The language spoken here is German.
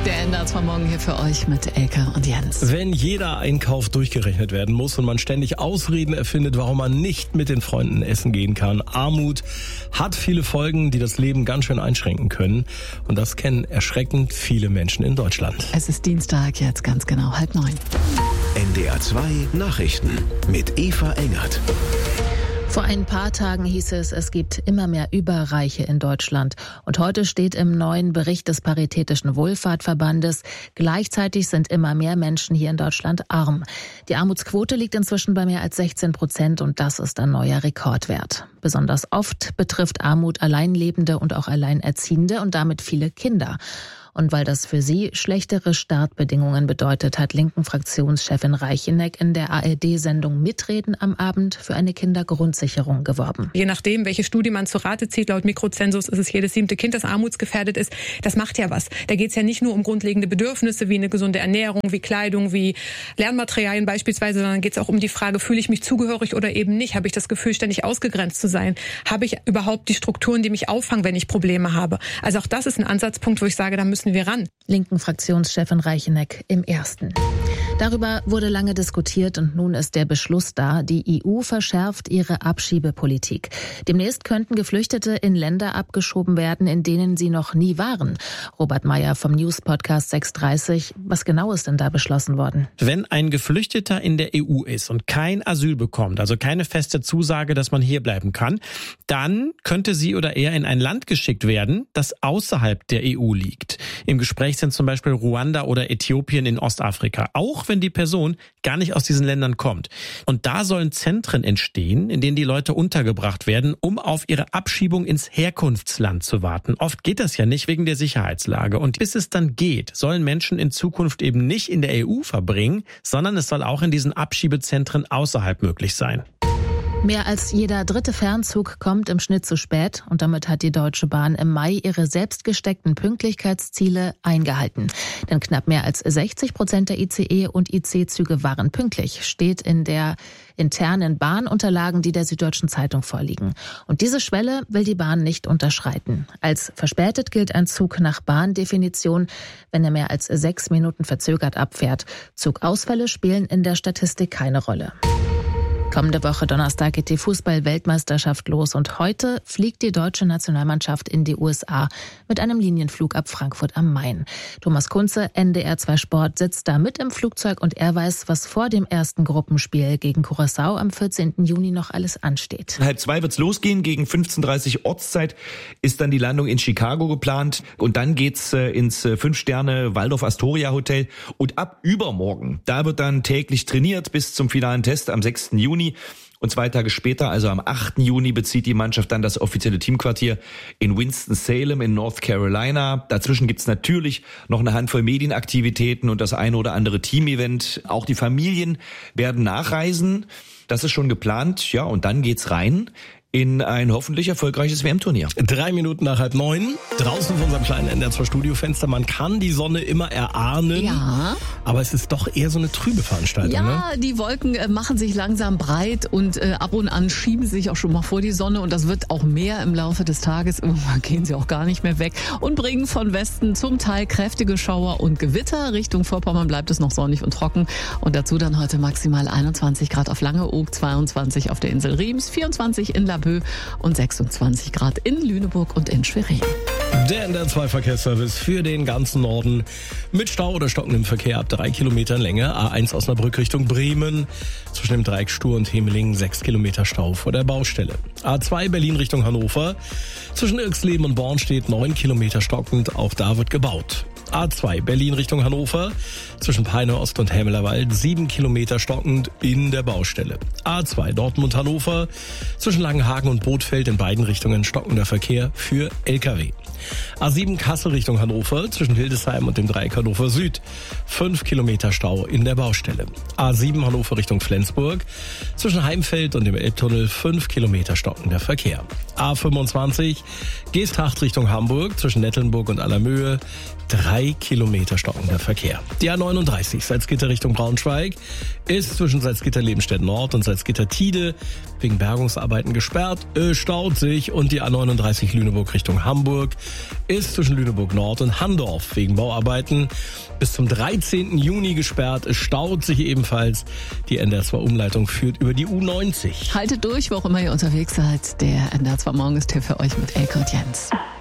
Der Ender von morgen hier für euch mit Elke und Jens. Wenn jeder Einkauf durchgerechnet werden muss und man ständig Ausreden erfindet, warum man nicht mit den Freunden essen gehen kann. Armut hat viele Folgen, die das Leben ganz schön einschränken können. Und das kennen erschreckend viele Menschen in Deutschland. Es ist Dienstag, jetzt ganz genau 8:30. NDR 2 Nachrichten mit Eva Engert. Vor ein paar Tagen hieß es, es gibt immer mehr Überreiche in Deutschland. Und heute steht im neuen Bericht des Paritätischen Wohlfahrtverbandes, gleichzeitig sind immer mehr Menschen hier in Deutschland arm. Die Armutsquote liegt inzwischen bei mehr als 16% und das ist ein neuer Rekordwert. Besonders oft betrifft Armut Alleinlebende und auch Alleinerziehende und damit viele Kinder. Und weil das für sie schlechtere Startbedingungen bedeutet, hat Linken-Fraktionschefin Reicheneck in der ARD-Sendung Mitreden am Abend für eine Kindergrundsicherung geworben. Je nachdem, welche Studie man zu Rate zieht, laut Mikrozensus ist es jedes 7. Kind, das armutsgefährdet ist. Das macht ja was. Da geht es ja nicht nur um grundlegende Bedürfnisse wie eine gesunde Ernährung, wie Kleidung, wie Lernmaterialien beispielsweise, sondern geht es auch um die Frage, fühle ich mich zugehörig oder eben nicht? Habe ich das Gefühl, ständig ausgegrenzt zu sein? Habe ich überhaupt die Strukturen, die mich auffangen, wenn ich Probleme habe? Also auch das ist ein Ansatzpunkt, wo ich sage, da müssen wir ran. Linken-Fraktionschefin Reicheneck im Ersten. Darüber wurde lange diskutiert und nun ist der Beschluss da. Die EU verschärft ihre Abschiebepolitik. Demnächst könnten Geflüchtete in Länder abgeschoben werden, in denen sie noch nie waren. Robert Meyer vom News-Podcast 630. Was genau ist denn da beschlossen worden? Wenn ein Geflüchteter in der EU ist und kein Asyl bekommt, also keine feste Zusage, dass man hier bleiben kann, dann könnte sie oder er in ein Land geschickt werden, das außerhalb der EU liegt. Im Gespräch sind zum Beispiel Ruanda oder Äthiopien in Ostafrika, auch wenn die Person gar nicht aus diesen Ländern kommt. Und da sollen Zentren entstehen, in denen die Leute untergebracht werden, um auf ihre Abschiebung ins Herkunftsland zu warten. Oft geht das ja nicht wegen der Sicherheitslage. Und bis es dann geht, sollen Menschen in Zukunft eben nicht in der EU verbringen, sondern es soll auch in diesen Abschiebezentren außerhalb möglich sein. Mehr als jeder dritte Fernzug kommt im Schnitt zu spät und damit hat die Deutsche Bahn im Mai ihre selbst gesteckten Pünktlichkeitsziele eingehalten. Denn knapp mehr als 60% der ICE- und IC-Züge waren pünktlich, steht in der internen Bahnunterlagen, die der Süddeutschen Zeitung vorliegen. Und diese Schwelle will die Bahn nicht unterschreiten. Als verspätet gilt ein Zug nach Bahndefinition, wenn er mehr als 6 Minuten verzögert abfährt. Zugausfälle spielen in der Statistik keine Rolle. Kommende Woche Donnerstag geht die Fußball-Weltmeisterschaft los und heute fliegt die deutsche Nationalmannschaft in die USA mit einem Linienflug ab Frankfurt am Main. Thomas Kunze, NDR 2 Sport, sitzt da mit im Flugzeug und er weiß, was vor dem ersten Gruppenspiel gegen Curaçao am 14. Juni noch alles ansteht. 1:30 wird's losgehen, gegen 15:30 Ortszeit ist dann die Landung in Chicago geplant und dann geht's ins 5-Sterne Waldorf Astoria Hotel und ab übermorgen, da wird dann täglich trainiert bis zum finalen Test am 6. Juni. Und 2 Tage später, also am 8. Juni, bezieht die Mannschaft dann das offizielle Teamquartier in Winston-Salem in North Carolina. Dazwischen gibt's natürlich noch eine Handvoll Medienaktivitäten und das eine oder andere Teamevent. Auch die Familien werden nachreisen. Das ist schon geplant. Ja, und dann geht's rein in ein hoffentlich erfolgreiches WM-Turnier. 3 Minuten nach 8:30, draußen von unserem kleinen NDR 2 Studiofenster. Man kann die Sonne immer erahnen, Ja. aber es ist doch eher so eine trübe Veranstaltung. Ja, die Wolken machen sich langsam breit und ab und an schieben sie sich auch schon mal vor die Sonne und das wird auch mehr im Laufe des Tages. Irgendwann gehen sie auch gar nicht mehr weg und bringen von Westen zum Teil kräftige Schauer und Gewitter. Richtung Vorpommern bleibt es noch sonnig und trocken und dazu dann heute maximal 21 Grad auf Langeoog, 22 auf der Insel Riems, 24 in Laboe und 26 Grad in Lüneburg und in Schwerin. Der NDR 2 Verkehrsservice für den ganzen Norden mit Stau oder stockendem Verkehr ab 3 Kilometern Länge. A1 Osnabrück Richtung Bremen. Zwischen dem Dreieck Stur und Hemelingen 6 Kilometer Stau vor der Baustelle. A2 Berlin Richtung Hannover. Zwischen Irxleben und Born steht 9 Kilometer stockend. Auch da wird gebaut. A2 Berlin Richtung Hannover. Zwischen Peine Ost und Hämelerwald 7 Kilometer stockend in der Baustelle. A2 Dortmund Hannover. Zwischen Langenhagen und Bothfeld in beiden Richtungen stockender Verkehr für LKW. A7 Kassel Richtung Hannover. Zwischen Hildesheim und dem Dreieck Hannover Süd 5 Kilometer Stau in der Baustelle. A7 Hannover Richtung Flensburg. Zwischen Heimfeld und dem Elbtunnel 5 Kilometer stockender Verkehr. A25 Geesthacht Richtung Hamburg. Zwischen Nettelnburg und Allermöhe 3 Kilometer stockender Verkehr. Die A39 Salzgitter Richtung Braunschweig ist zwischen Salzgitter-Lebenstedt Nord und Salzgitter-Tide wegen Bergungsarbeiten gesperrt, staut sich und die A39 Lüneburg Richtung Hamburg ist zwischen Lüneburg Nord und Handorf wegen Bauarbeiten bis zum 13. Juni gesperrt. Es staut sich ebenfalls. Die NDR2-Umleitung führt über die U90. Haltet durch, wo auch immer ihr unterwegs seid. Der NDR2 Morgenstipp für euch mit Elke und Jens.